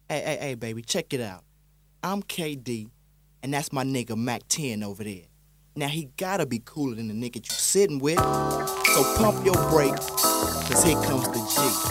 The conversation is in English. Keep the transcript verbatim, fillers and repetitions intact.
Hey, hey, hey, baby, check it out. I'm K D, and that's my nigga Mac ten over there. Now he gotta be cooler than the nigga you sitting with. So pump your brakes, cause here comes the G.